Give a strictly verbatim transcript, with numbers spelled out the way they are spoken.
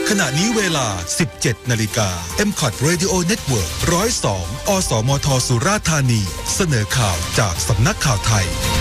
ขณะนี้เวลา สิบเจ็ดนาฬิกา เอ็ม คอท Radio Network หนึ่งศูนย์สอง อสมทสุราษฎร์ธานีเสนอข่าวจากสำนักข่าวไทย